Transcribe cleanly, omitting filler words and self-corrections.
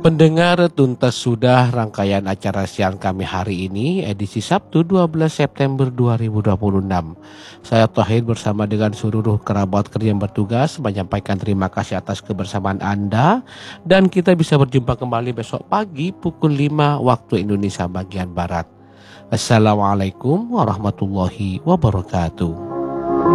Pendengar, tuntas sudah rangkaian acara siang kami hari ini, edisi Sabtu 12 September 2026. Saya Tohid bersama dengan seluruh kerabat kerja yang bertugas menyampaikan terima kasih atas kebersamaan Anda, dan kita bisa berjumpa kembali besok pagi pukul 5 waktu Indonesia bagian Barat. Assalamualaikum warahmatullahi wabarakatuh.